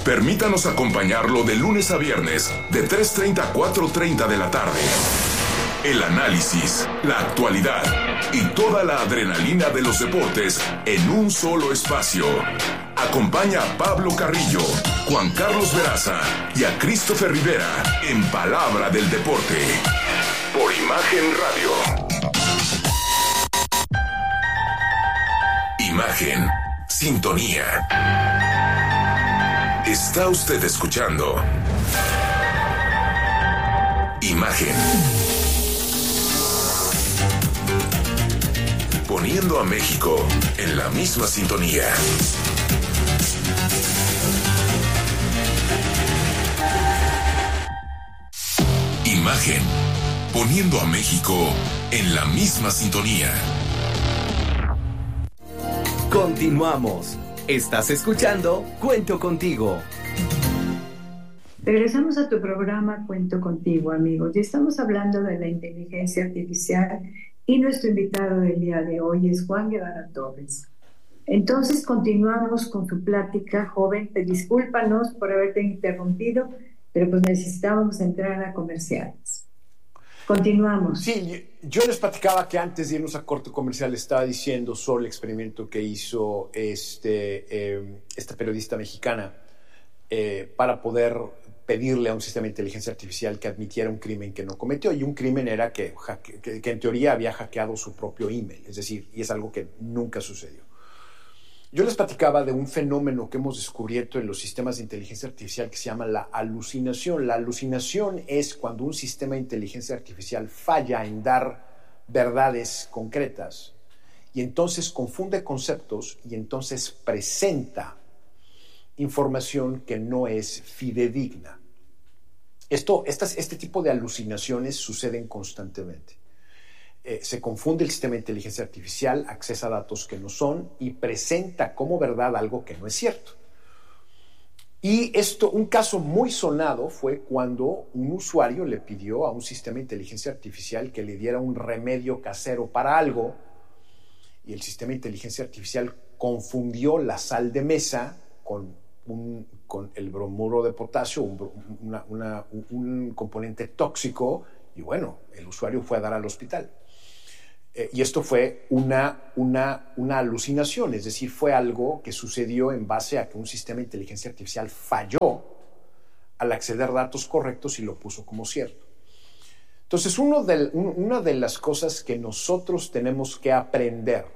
Permítanos acompañarlo de lunes a viernes, de 3:30 a 4:30 de la tarde. El análisis, la actualidad y toda la adrenalina de los deportes en un solo espacio. Acompaña a Pablo Carrillo, Juan Carlos Veraza y a Christopher Rivera en Palabra del Deporte. Por Imagen Radio. Imagen, sintonía. Está usted escuchando Imagen. Poniendo a México en la misma sintonía. Imagen. Poniendo a México en la misma sintonía. Continuamos. Estás escuchando Cuento Contigo. Regresamos a tu programa Cuento Contigo, amigos. Ya estamos hablando de la inteligencia artificial y nuestro invitado del día de hoy es Juan Guevara Torres. Entonces continuamos con tu plática, joven. Discúlpanos por haberte interrumpido, pero pues necesitábamos entrar a comerciales. Continuamos. Sí, yo les platicaba que antes de irnos a corte comercial estaba diciendo sobre el experimento que hizo esta periodista mexicana para poder pedirle a un sistema de inteligencia artificial que admitiera un crimen que no cometió. Y un crimen era que en teoría había hackeado su propio email. Es decir, y es algo que nunca sucedió. Yo les platicaba de un fenómeno que hemos descubierto en los sistemas de inteligencia artificial que se llama la alucinación. La alucinación es cuando un sistema de inteligencia artificial falla en dar verdades concretas y entonces confunde conceptos y entonces presenta información que no es fidedigna. Este tipo de alucinaciones suceden constantemente. Se confunde el sistema de inteligencia artificial, accesa datos que no son y presenta como verdad algo que no es cierto. Y un caso muy sonado fue cuando un usuario le pidió a un sistema de inteligencia artificial que le diera un remedio casero para algo y el sistema de inteligencia artificial confundió la sal de mesa con el bromuro de potasio, un componente tóxico, y bueno, el usuario fue a dar al hospital. Y esto fue una alucinación, es decir, fue algo que sucedió en base a que un sistema de inteligencia artificial falló al acceder a datos correctos y lo puso como cierto. Entonces, una de las cosas que nosotros tenemos que aprender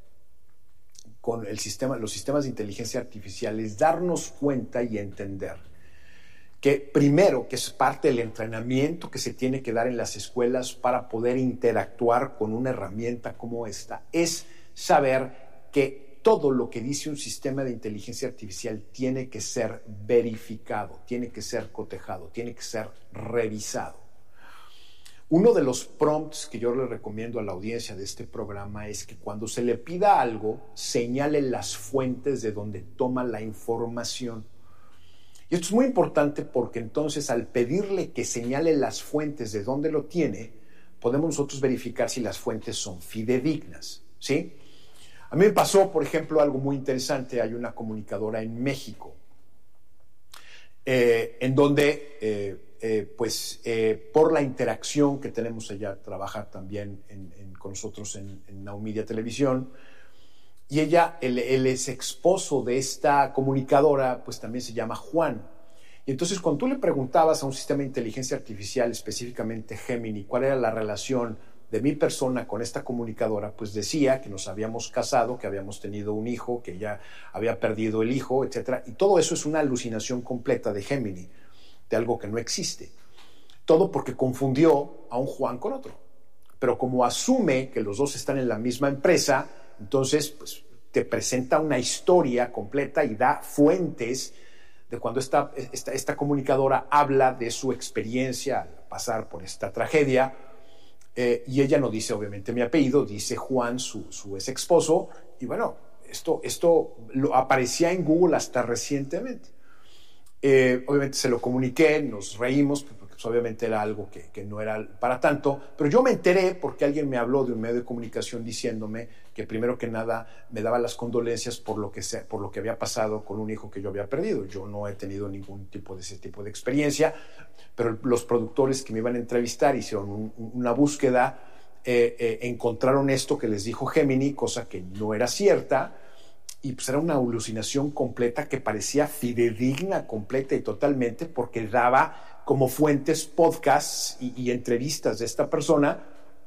con los sistemas de inteligencia artificial es darnos cuenta y entender que primero, que es parte del entrenamiento que se tiene que dar en las escuelas para poder interactuar con una herramienta como esta, es saber que todo lo que dice un sistema de inteligencia artificial tiene que ser verificado, tiene que ser cotejado, tiene que ser revisado. Uno de los prompts que yo le recomiendo a la audiencia de este programa es que cuando se le pida algo, señale las fuentes de donde toma la información. Y esto es muy importante porque entonces al pedirle que señale las fuentes de dónde lo tiene, podemos nosotros verificar si las fuentes son fidedignas, ¿sí? A mí me pasó, por ejemplo, algo muy interesante. Hay una comunicadora en México en donde, por la interacción que tenemos, ella trabaja también con nosotros en Now Media Televisión. Y ella, el ex esposo de esta comunicadora, pues también se llama Juan. Y entonces cuando tú le preguntabas a un sistema de inteligencia artificial, específicamente Gemini, cuál era la relación de mi persona con esta comunicadora, pues decía que nos habíamos casado, que habíamos tenido un hijo, que ella había perdido el hijo, etc. Y todo eso es una alucinación completa de Gemini, de algo que no existe. Todo porque confundió a un Juan con otro. Pero como asume que los dos están en la misma empresa, entonces, pues, te presenta una historia completa y da fuentes de cuando esta comunicadora habla de su experiencia al pasar por esta tragedia. Y ella no dice, obviamente, mi apellido, dice Juan, su ex esposo. Y bueno, esto lo aparecía en Google hasta recientemente. Obviamente se lo comuniqué, nos reímos, porque pues obviamente era algo que no era para tanto, pero yo me enteré porque alguien me habló de un medio de comunicación diciéndome que primero que nada me daba las condolencias por lo que había pasado con un hijo que yo había perdido. Yo no he tenido ningún tipo de ese tipo de experiencia, pero los productores que me iban a entrevistar hicieron una búsqueda, encontraron esto que les dijo Gemini, cosa que no era cierta, y pues era una alucinación completa que parecía fidedigna completa y totalmente, porque daba como fuentes podcasts y entrevistas de esta persona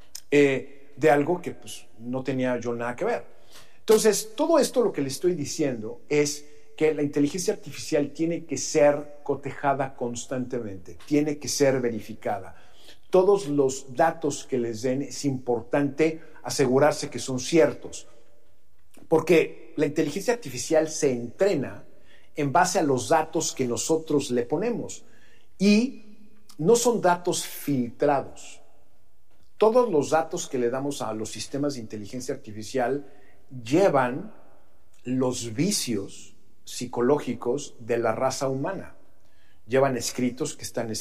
de algo que pues no tenía yo nada que ver. Entonces, todo esto lo que le estoy diciendo es que la inteligencia artificial tiene que ser cotejada constantemente, tiene que ser verificada. Todos los datos que les den es importante asegurarse que son ciertos, porque la inteligencia artificial se entrena en base a los datos que nosotros le ponemos y no son datos filtrados. Todos los datos que le damos a los sistemas de inteligencia artificial llevan los vicios psicológicos de la raza humana. Llevan escritos que están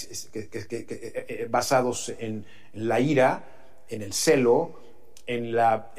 basados en la ira, en el celo, en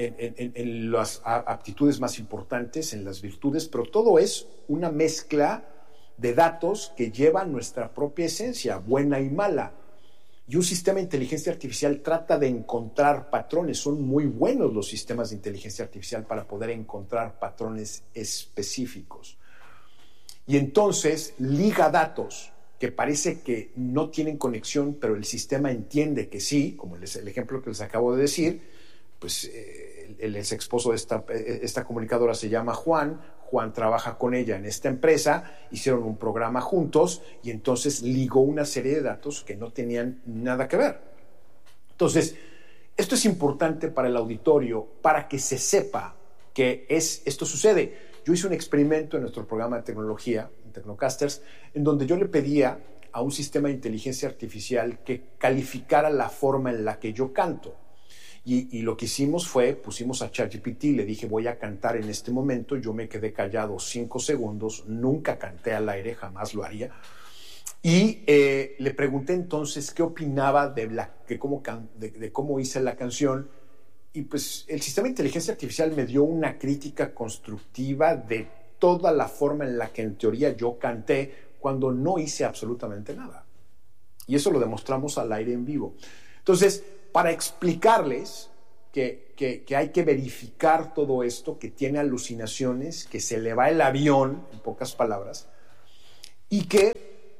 las aptitudes más importantes, en las virtudes, pero todo es una mezcla de datos que llevan nuestra propia esencia, buena y mala. Y un sistema de inteligencia artificial trata de encontrar patrones. Son muy buenos los sistemas de inteligencia artificial para poder encontrar patrones específicos. Y entonces liga datos que parece que no tienen conexión, pero el sistema entiende que sí, como el ejemplo que les acabo de decir. Pues el ex esposo de esta comunicadora se llama Juan trabaja con ella en esta empresa, hicieron un programa juntos y entonces ligó una serie de datos que no tenían nada que ver. Entonces, esto es importante para el auditorio, para que se sepa que esto sucede. Yo hice un experimento en nuestro programa de tecnología, en Tecnocasters, en donde yo le pedía a un sistema de inteligencia artificial que calificara la forma en la que yo canto. Y lo que hicimos fue, pusimos a ChatGPT, le dije voy a cantar en este momento, yo me quedé callado 5 segundos, nunca canté al aire, jamás lo haría, y le pregunté entonces qué opinaba de cómo hice la canción, y pues el sistema de inteligencia artificial me dio una crítica constructiva de toda la forma en la que en teoría yo canté cuando no hice absolutamente nada. Y eso lo demostramos al aire en vivo. Entonces, para explicarles que hay que verificar todo esto, que tiene alucinaciones, que se le va el avión, en pocas palabras, y que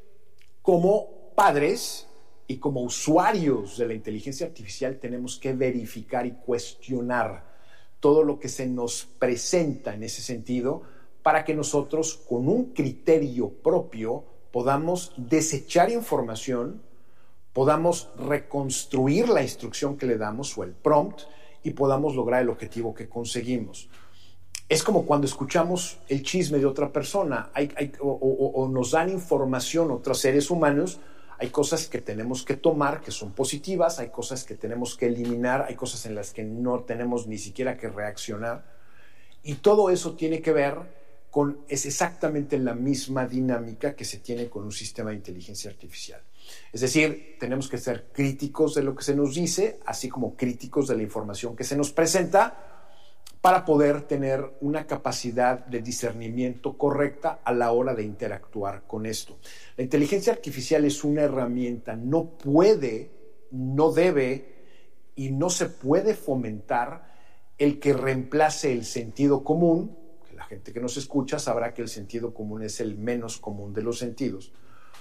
como padres y como usuarios de la inteligencia artificial tenemos que verificar y cuestionar todo lo que se nos presenta en ese sentido para que nosotros, con un criterio propio, podamos desechar información, podamos reconstruir la instrucción que le damos o el prompt y podamos lograr el objetivo que conseguimos. Es como cuando escuchamos el chisme de otra persona o nos dan información otros seres humanos. Hay cosas que tenemos que tomar que son positivas, hay cosas que tenemos que eliminar, hay cosas en las que no tenemos ni siquiera que reaccionar. Y todo eso tiene que ver es exactamente la misma dinámica que se tiene con un sistema de inteligencia artificial. Es decir, tenemos que ser críticos de lo que se nos dice, así como críticos de la información que se nos presenta, para poder tener una capacidad de discernimiento correcta a la hora de interactuar con esto. La inteligencia artificial es una herramienta, no puede, no debe y no se puede fomentar el que reemplace el sentido común. La gente que nos escucha sabrá que el sentido común es el menos común de los sentidos.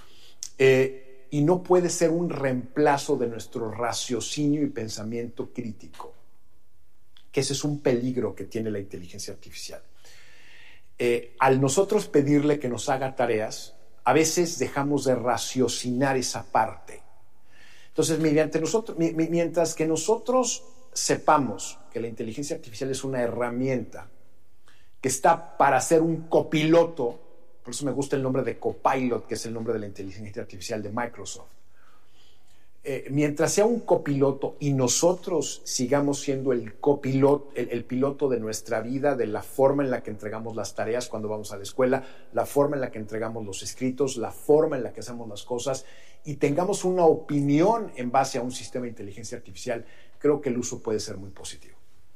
Y no puede ser un reemplazo de nuestro raciocinio y pensamiento crítico, que ese es un peligro que tiene la inteligencia artificial. Al nosotros pedirle que nos haga tareas, a veces dejamos de raciocinar esa parte. Entonces, mientras que nosotros sepamos que la inteligencia artificial es una herramienta que está para ser un copiloto, por eso me gusta el nombre de Copilot, que es el nombre de la inteligencia artificial de Microsoft. mientras sea un copiloto y nosotros sigamos siendo el copiloto, el piloto de nuestra vida, de la forma en la que entregamos las tareas cuando vamos a la escuela, la forma en la que entregamos los escritos, la forma en la que hacemos las cosas, y tengamos una opinión en base a un sistema de inteligencia artificial, creo que el uso puede ser muy positivo.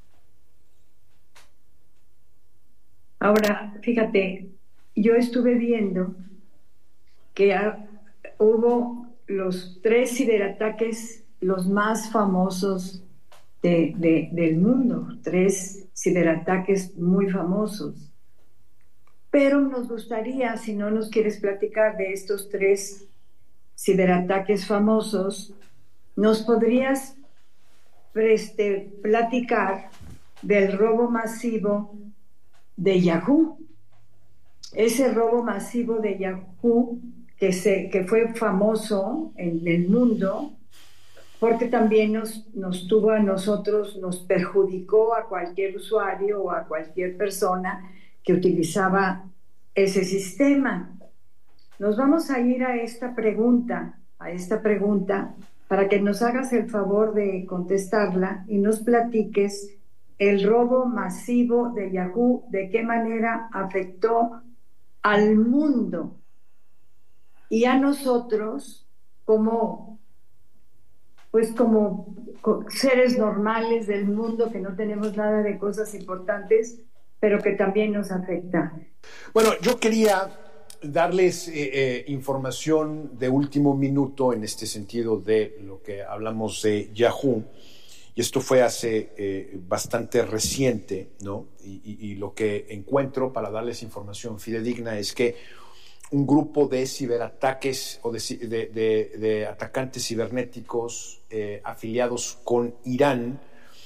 Ahora, fíjate, yo estuve viendo que hubo los 3 ciberataques los más famosos del mundo, 3 ciberataques muy famosos. Pero nos gustaría, si no nos quieres platicar de estos 3 ciberataques famosos, ¿nos podrías platicar del robo masivo de Yahoo? Ese robo masivo de Yahoo que fue famoso en el mundo, porque también nos tuvo a nosotros, nos perjudicó a cualquier usuario o a cualquier persona que utilizaba ese sistema. Nos vamos a ir a esta pregunta, para que nos hagas el favor de contestarla y nos platiques el robo masivo de Yahoo, de qué manera afectó al mundo y a nosotros como seres normales del mundo que no tenemos nada de cosas importantes, pero que también nos afecta. Bueno, yo quería darles información de último minuto en este sentido de lo que hablamos de Yahoo, y esto fue hace bastante reciente, ¿no? Y lo que encuentro para darles información fidedigna es que un grupo de ciberataques o de atacantes cibernéticos afiliados con Irán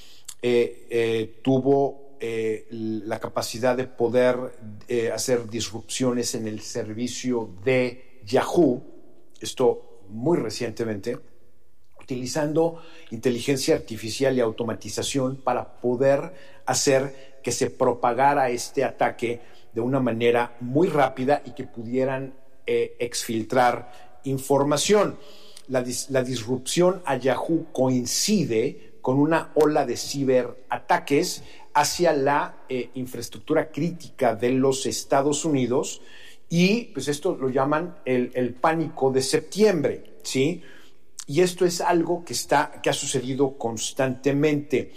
tuvo la capacidad de poder hacer disrupciones en el servicio de Yahoo, esto muy recientemente, utilizando inteligencia artificial y automatización para poder hacer que se propagara este ataque de una manera muy rápida y que pudieran exfiltrar información. La disrupción a Yahoo coincide con una ola de ciberataques hacia la infraestructura crítica de los Estados Unidos, y pues esto lo llaman el pánico de septiembre, ¿sí? Y esto es algo que ha sucedido constantemente.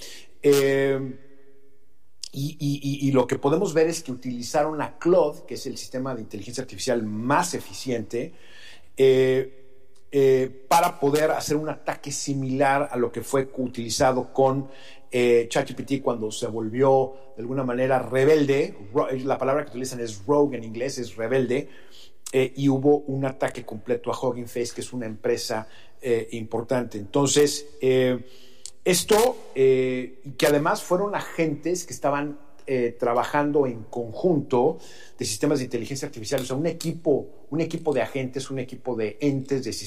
Y lo que podemos ver es que utilizaron a Claude, que es el sistema de inteligencia artificial más eficiente, para poder hacer un ataque similar a lo que fue utilizado con ChatGPT cuando se volvió de alguna manera rebelde. La palabra que utilizan es rogue en inglés, es rebelde, y hubo un ataque completo a Hugging Face, que es una empresa importante. Entonces, esto, y que además fueron agentes que estaban trabajando en conjunto de sistemas de inteligencia artificial, o sea, un equipo de agentes, un equipo de entes de